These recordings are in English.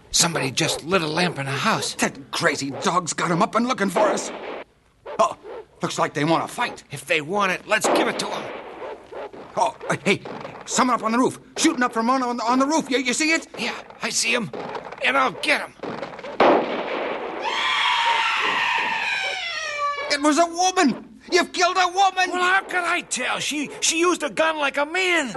Somebody just lit a lamp in a house. That crazy dog's got him up and looking for us. Oh, looks like they want to fight. If they want it, let's give it to them. Oh, hey, someone up on the roof. Shooting up from on the roof. You see it? Yeah, I see him. And I'll get him. It was a woman. You've killed a woman. Well, how can I tell? She used a gun like a man.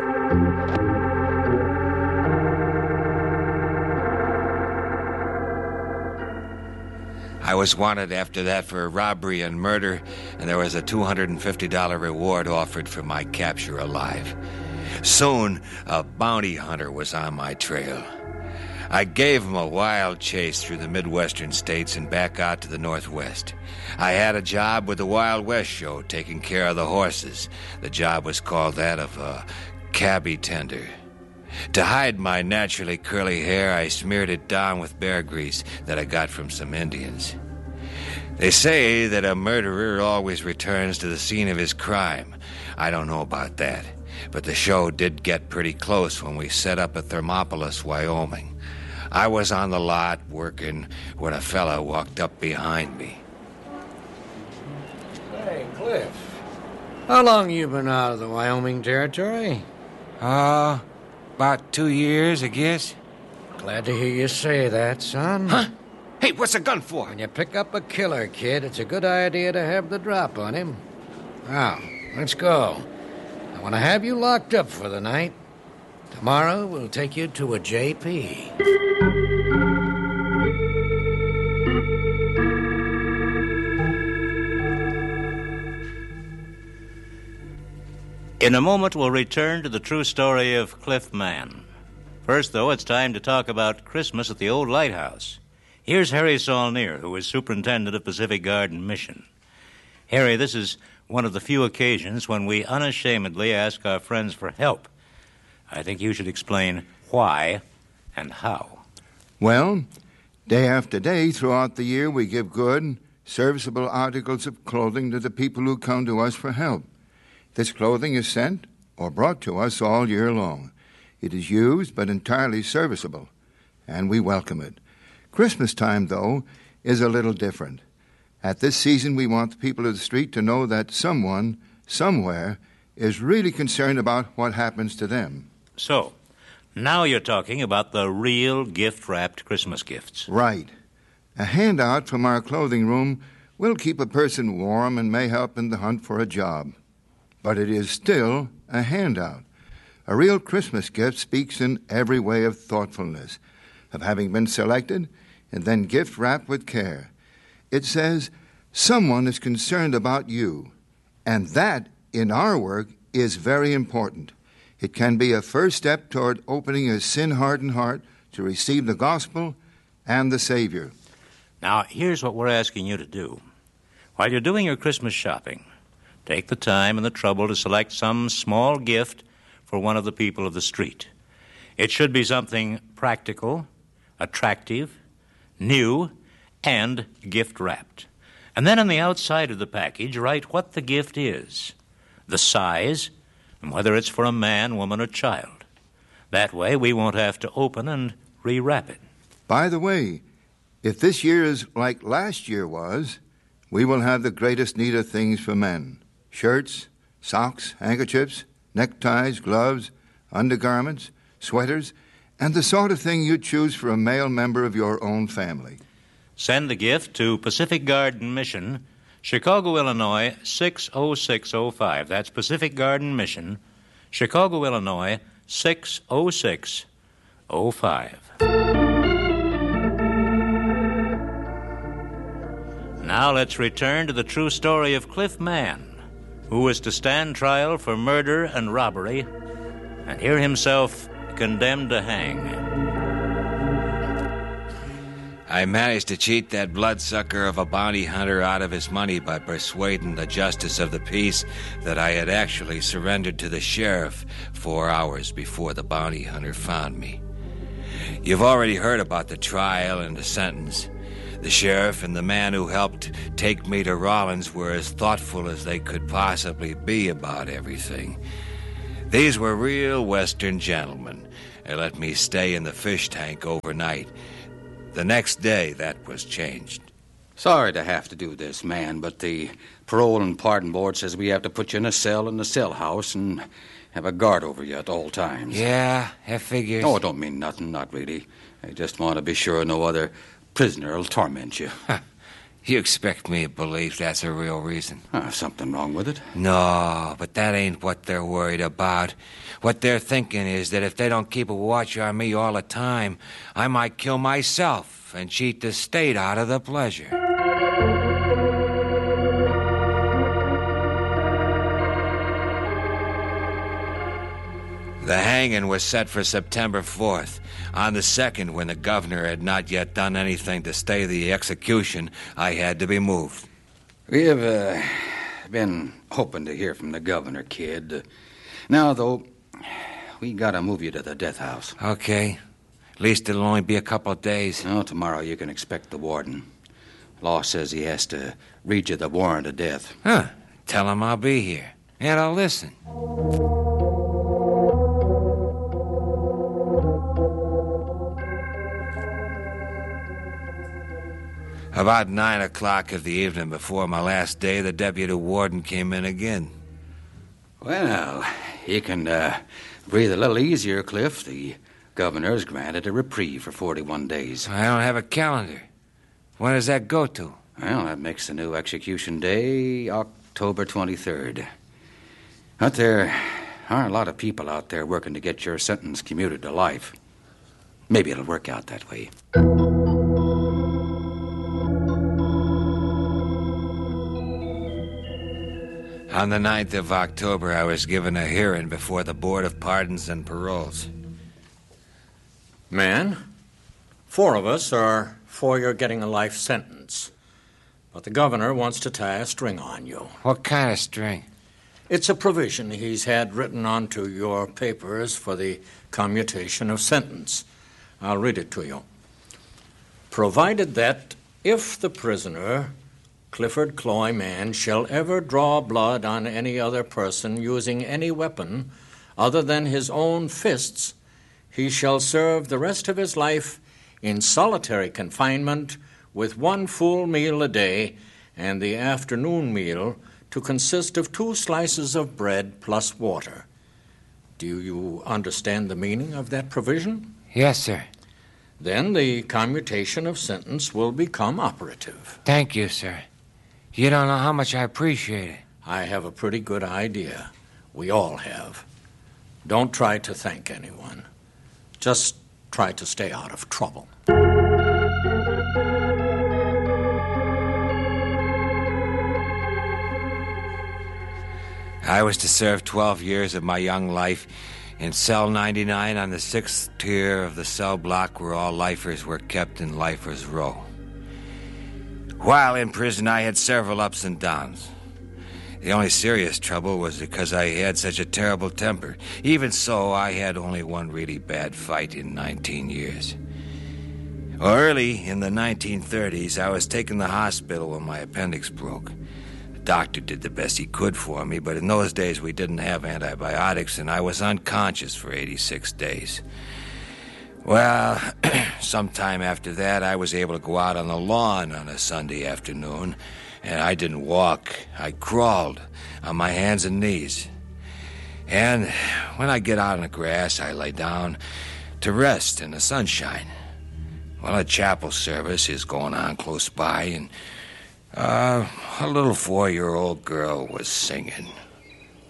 I was wanted after that for robbery and murder, and there was a $250 reward offered for my capture alive. Soon, a bounty hunter was on my trail. I gave him a wild chase through the Midwestern states and back out to the Northwest. I had a job with the Wild West show taking care of the horses. The job was called that of a cabbie tender. To hide my naturally curly hair, I smeared it down with bear grease that I got from some Indians. They say that a murderer always returns to the scene of his crime. I don't know about that, but the show did get pretty close when we set up at Thermopolis, Wyoming. I was on the lot working when a fella walked up behind me. Hey, Cliff. How long you been out of the Wyoming Territory? About 2 years, I guess. Glad to hear you say that, son. Huh? Hey, what's a gun for? When you pick up a killer, kid, it's a good idea to have the drop on him. Now, let's go. I want to have you locked up for the night. Tomorrow, we'll take you to a JP. In a moment, we'll return to the true story of Cliff Mann. First, though, it's time to talk about Christmas at the old lighthouse. Here's Harry Saulnier, who is superintendent of Pacific Garden Mission. Harry, this is one of the few occasions when we unashamedly ask our friends for help. I think you should explain why and how. Well, day after day throughout the year, we give good, serviceable articles of clothing to the people who come to us for help. This clothing is sent or brought to us all year long. It is used but entirely serviceable, and we welcome it. Christmas time, though, is a little different. At this season, we want the people of the street to know that someone, somewhere, is really concerned about what happens to them. So, now you're talking about the real gift-wrapped Christmas gifts. Right. A handout from our clothing room will keep a person warm and may help in the hunt for a job. But it is still a handout. A real Christmas gift speaks in every way of thoughtfulness, of having been selected and then gift-wrapped with care. It says, someone is concerned about you, and that, in our work, is very important. It can be a first step toward opening a sin-hardened heart to receive the gospel and the Savior. Now, here's what we're asking you to do. While you're doing your Christmas shopping, take the time and the trouble to select some small gift for one of the people of the street. It should be something practical, attractive, new, and gift-wrapped. And then on the outside of the package, write what the gift is, the size, and whether it's for a man, woman, or child. That way, we won't have to open and rewrap it. By the way, if this year is like last year was, we will have the greatest need of things for men. Shirts, socks, handkerchiefs, neckties, gloves, undergarments, sweaters, and the sort of thing you'd choose for a male member of your own family. Send the gift to Pacific Garden Mission, Chicago, Illinois, 60605. That's Pacific Garden Mission, Chicago, Illinois, 60605. Now let's return to the true story of Cliff Mann, who was to stand trial for murder and robbery and hear himself condemned to hang. I managed to cheat that bloodsucker of a bounty hunter out of his money by persuading the justice of the peace that I had actually surrendered to the sheriff 4 hours before the bounty hunter found me. You've already heard about the trial and the sentence. The sheriff and the man who helped take me to Rawlins were as thoughtful as they could possibly be about everything. These were real Western gentlemen. They let me stay in the fish tank overnight. The next day, that was changed. Sorry to have to do this, man, but the parole and pardon board says we have to put you in a cell in the cell house and have a guard over you at all times. Yeah, that figures. Oh, it don't mean nothing, not really. I just want to be sure no other prisoner will torment you. You expect me to believe that's a real reason? Something wrong with it? No, but that ain't what they're worried about. What they're thinking is that if they don't keep a watch on me all the time, I might kill myself and cheat the state out of the pleasure. The hanging was set for September 4th. On the 2nd, when the governor had not yet done anything to stay the execution, I had to be moved. We have been hoping to hear from the governor, kid. Now, though, we gotta move you to the death house. Okay. At least it'll only be a couple of days. No, tomorrow you can expect the warden. Law says he has to read you the warrant of death. Huh. Tell him I'll be here. And I'll listen. About 9 o'clock of the evening before my last day, the deputy warden came in again. Well, you can breathe a little easier, Cliff. The governor's granted a reprieve for 41 days. I don't have a calendar. When does that go to? Well, that makes the new execution day October 23rd. But there are a lot of people out there working to get your sentence commuted to life. Maybe it'll work out that way. On the 9th of October, I was given a hearing before the Board of Pardons and Paroles. Man, 4 of us are for your getting a life sentence. But the governor wants to tie a string on you. What kind of string? It's a provision he's had written onto your papers for the commutation of sentence. I'll read it to you. Provided that if the prisoner, Clifford Cloy Mann, shall ever draw blood on any other person using any weapon other than his own fists, he shall serve the rest of his life in solitary confinement with 1 full meal a day and the afternoon meal to consist of 2 slices of bread plus water. Do you understand the meaning of that provision? Yes, sir. Then the commutation of sentence will become operative. Thank you, sir. You don't know how much I appreciate it. I have a pretty good idea. We all have. Don't try to thank anyone. Just try to stay out of trouble. I was to serve 12 years of my young life in cell 99 on the 6th tier of the cell block where all lifers were kept in Lifers Row. While in prison, I had several ups and downs. The only serious trouble was because I had such a terrible temper. Even so, I had only one really bad fight in 19 years. Early in the 1930s, I was taken to the hospital when my appendix broke. The doctor did the best he could for me, but in those days we didn't have antibiotics, and I was unconscious for 86 days. Well, sometime after that, I was able to go out on the lawn on a Sunday afternoon, and I didn't walk. I crawled on my hands and knees. And when I get out on the grass, I lay down to rest in the sunshine. Well, a chapel service is going on close by, and a little 4-year-old girl was singing.